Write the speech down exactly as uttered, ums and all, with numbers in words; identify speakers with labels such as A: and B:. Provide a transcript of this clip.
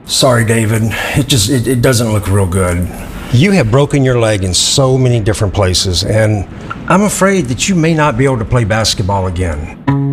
A: Sorry, David. It just, it, it doesn't look real good. You have broken your leg in so many different places, and I'm afraid that you may not be able to play basketball again.